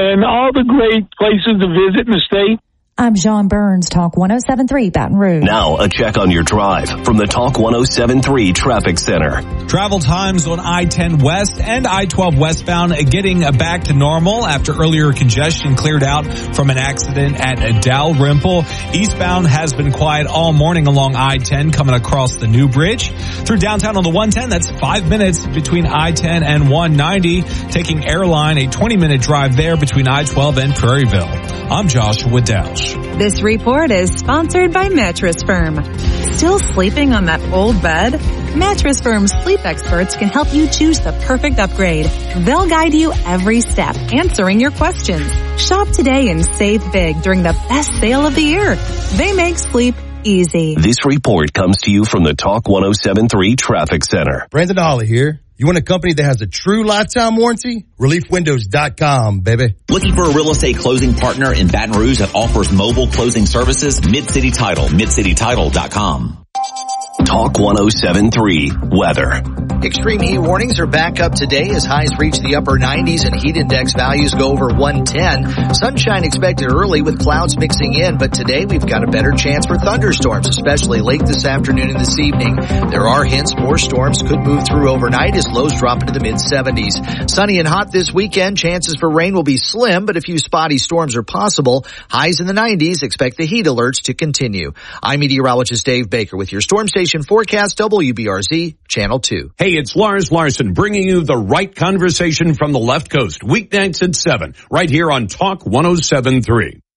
and all the great places to visit in the state. I'm John Burns, Talk 107.3 Baton Rouge. Now a check on your drive from the Talk 107.3 Traffic Center. Travel times on I-10 West and I-12 westbound getting back to normal after earlier congestion cleared out from an accident at Dalrymple. Eastbound has been quiet all morning along I-10 coming across the new bridge. Through downtown on the 110, that's 5 minutes between I-10 and 190. Taking Airline, a 20-minute drive there between I-12 and Prairieville. I'm Joshua Dausch. This report is sponsored by Mattress Firm. Still sleeping on that old bed? Mattress Firm's sleep experts can help you choose the perfect upgrade. They'll guide you every step, answering your questions. Shop today and save big during the best sale of the year. They make sleep easy. This report comes to you from the Talk 107.3 Traffic Center. Brandon Holly here. You want a company that has a true lifetime warranty? ReliefWindows.com, baby. Looking for a real estate closing partner in Baton Rouge that offers mobile closing services? Mid-City Title, MidCityTitle.com. Talk 107.3 Weather. Extreme heat warnings are back up today as highs reach the upper 90s and heat index values go over 110. Sunshine expected early with clouds mixing in, but today we've got a better chance for thunderstorms, especially late this afternoon and this evening. There are hints more storms could move through overnight as lows drop into the mid-70s. Sunny and hot this weekend. Chances for rain will be slim, but a few spotty storms are possible. Highs in the 90s. Expect the heat alerts to continue. I'm meteorologist Dave Baker with your Storm Station forecast, WBRZ Channel 2. Hey, it's Lars Larson bringing you the right conversation from the left coast, weeknights at 7, right here on Talk 107.3.